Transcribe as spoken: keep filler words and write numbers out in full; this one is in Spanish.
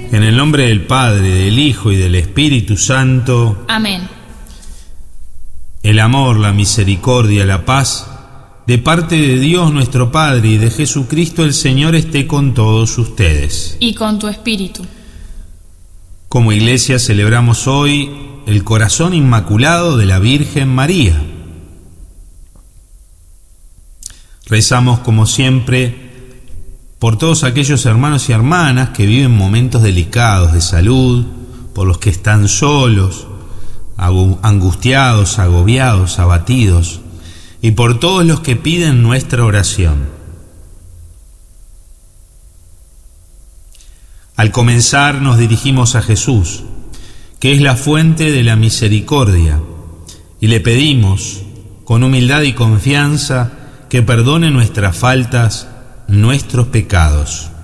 En el nombre del Padre, del Hijo y del Espíritu Santo. Amén. El amor, la misericordia, la paz, de parte de Dios nuestro Padre y de Jesucristo el Señor esté con todos ustedes. Y con tu espíritu. Como iglesia celebramos hoy el corazón inmaculado de la Virgen María. Rezamos como siempre por todos aquellos hermanos y hermanas que viven momentos delicados de salud, por los que están solos, angustiados, agobiados, abatidos, y por todos los que piden nuestra oración. Al comenzar nos dirigimos a Jesús, que es la fuente de la misericordia, y le pedimos, con humildad y confianza, que perdone nuestras faltas, nuestros pecados.